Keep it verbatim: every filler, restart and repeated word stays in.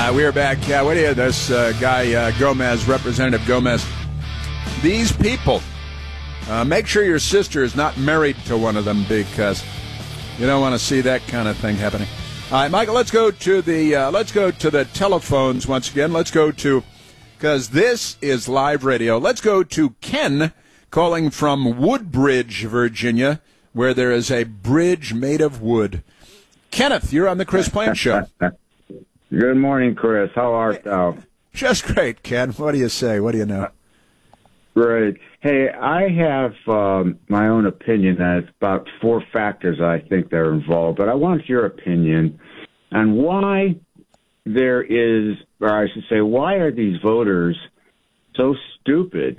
Uh, we are back. Uh, what do you, this uh, guy, uh, Gomez, Representative Gomez. These people, uh, make sure your sister is not married to one of them because you don't want to see that kind of thing happening. All right, Michael, let's go to the uh, let's go to the telephones once again. Let's go to, because this is live radio. Let's go to Ken calling from Woodbridge, Virginia, where there is a bridge made of wood. Kenneth, you're on the Chris Plante Show. Good morning, Chris. How art thou? Just great, Ken. What do you say? What do you know? Great. Hey, I have um, my own opinion that it's about four factors I think that are involved, but I want your opinion on why there is, or I should say, why are these voters so stupid